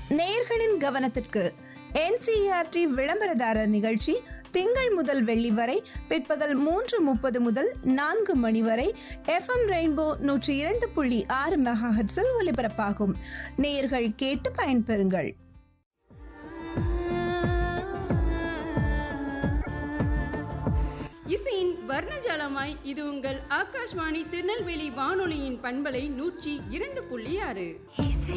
நேயர்களின் கவனத்திற்கு NCERT விளம்பரதாரர் நிகழ்ச்சி திங்கள் முதல் வெள்ளி வரை பிற்பகல் 3:30 முதல் 4 மணி வரை FM ரெயின்போ 102.6 மெகாஹெர்ட்ஸில் ஒலிபரப்பாகும். நேயர்கள் கேட்டு பயன்பெறுங்கள். இசையின் வர்ணஜாலமாய் இது உங்கள் ஆகாஷ்வாணி திருநெல்வேலி வானொலியின் பண்பலை 102.6.